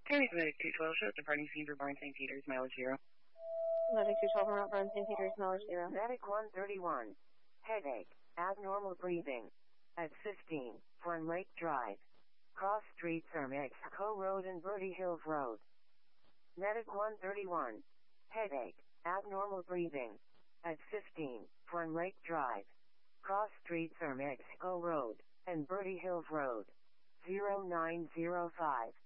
County Medic 212 shows departing scene for Barn St. Peter's, mileage 0. Medic 212 from Barn St. Peter's, mileage 0. Medic 131. Headache. Abnormal breathing. At 15, Fern Lake Drive. Cross Streets are Mexico Road and Bertie Hills Road. Medic 131. Headache. Abnormal breathing. At 15, Fern Lake Drive. Cross Streets are Mexico Road and Bertie Hills Road. 0905.